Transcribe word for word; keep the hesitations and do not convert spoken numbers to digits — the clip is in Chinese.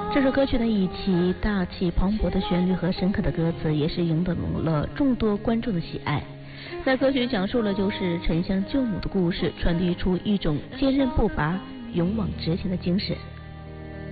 这首歌曲呢，以其大气磅礴的旋律和深刻的歌词，也是赢得了众多观众的喜爱。那歌曲讲述了就是沉香救母的故事，传递出一种坚韧不拔、勇往直前的精神。